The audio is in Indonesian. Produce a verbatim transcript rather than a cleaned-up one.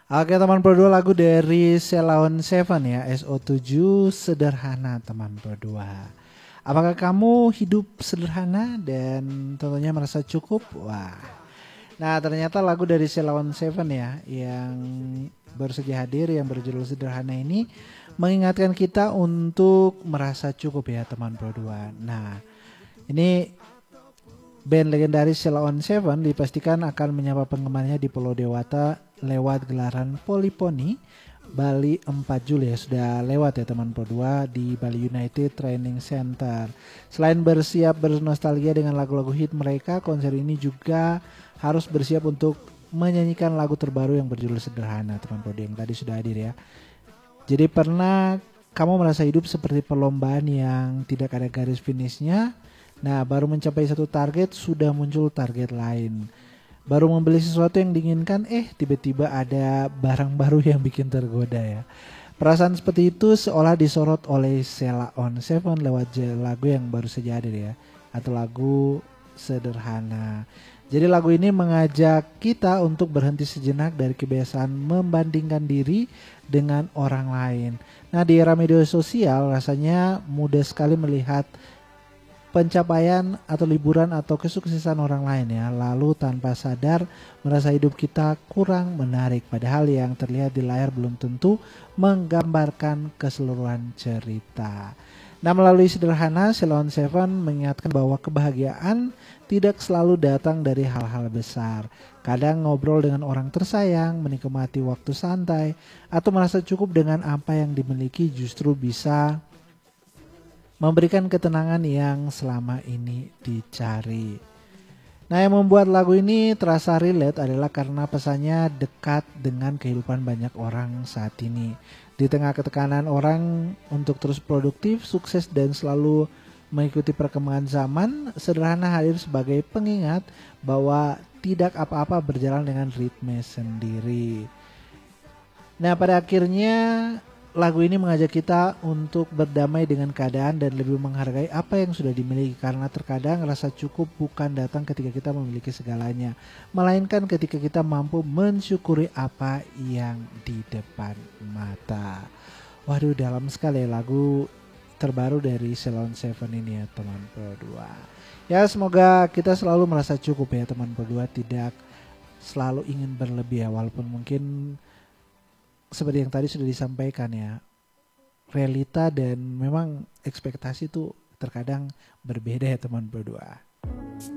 Oke teman berdua, lagu dari Ceylon Seven ya, S O tujuh, Sederhana teman berdua. Apakah kamu hidup sederhana dan tentunya merasa cukup? Wah. Nah ternyata lagu dari Ceylon Seven ya yang baru saja hadir yang berjudul Sederhana ini mengingatkan kita untuk merasa cukup ya teman berdua. Nah ini band legendaris Ceylon Seven dipastikan akan menyapa penggemarnya di Pulau Dewata lewat gelaran Polyphony Bali empat Juli ya, sudah lewat ya teman berdua di Bali United Training Center. Selain bersiap bernostalgia dengan lagu-lagu hit mereka, konser ini juga harus bersiap untuk menyanyikan lagu terbaru yang berjudul Sederhana teman berdua yang tadi sudah hadir ya. Jadi pernah kamu merasa hidup seperti perlombaan yang tidak ada garis finishnya? Nah, baru mencapai satu target sudah muncul target lain. Baru membeli sesuatu yang diinginkan, eh tiba-tiba ada barang baru yang bikin tergoda ya. Perasaan seperti itu seolah disorot oleh Ceylon Seven lewat lagu yang baru saja hadir ya, atau lagu Sederhana. Jadi lagu ini mengajak kita untuk berhenti sejenak dari kebiasaan membandingkan diri dengan orang lain. Nah di era media sosial rasanya mudah sekali melihat pencapaian atau liburan atau kesuksesan orang lain ya, lalu tanpa sadar merasa hidup kita kurang menarik, padahal yang terlihat di layar belum tentu menggambarkan keseluruhan cerita. Nah melalui Sederhana, Ceylon Seven mengingatkan bahwa kebahagiaan tidak selalu datang dari hal-hal besar. Kadang ngobrol dengan orang tersayang, menikmati waktu santai, atau merasa cukup dengan apa yang dimiliki justru bisa memberikan ketenangan yang selama ini dicari. Nah yang membuat lagu ini terasa relate adalah karena pesannya dekat dengan kehidupan banyak orang saat ini. Di tengah ketekanan orang untuk terus produktif, sukses dan selalu mengikuti perkembangan zaman, Sederhana hadir sebagai pengingat bahwa tidak apa-apa berjalan dengan ritme sendiri. Nah pada akhirnya lagu ini mengajak kita untuk berdamai dengan keadaan dan lebih menghargai apa yang sudah dimiliki, karena terkadang rasa cukup bukan datang ketika kita memiliki segalanya, melainkan ketika kita mampu mensyukuri apa yang di depan mata. Waduh dalam sekali lagu terbaru dari Ceylon Seven ini ya teman berdua. Ya semoga kita selalu merasa cukup ya teman berdua, tidak selalu ingin berlebih ya, walaupun mungkin seperti yang tadi sudah disampaikan ya, realita dan memang ekspektasi itu terkadang berbeda ya teman berdua.